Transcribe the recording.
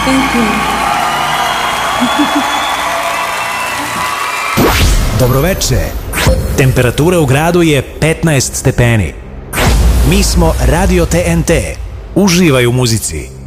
Thank you. Dobroveče. Temperatura u gradu je 15 stepeni. Mi smo Radio TNT. Uživaj u muzici.